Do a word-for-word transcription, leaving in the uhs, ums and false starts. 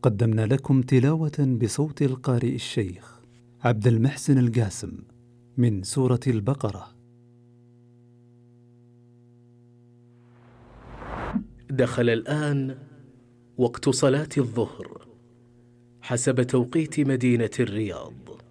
قدمنا لكم تلاوة بصوت القارئ الشيخ عبد المحسن القاسم من سورة البقرة. دخل الآن وقت صلاة الظهر حسب توقيت مدينة الرياض.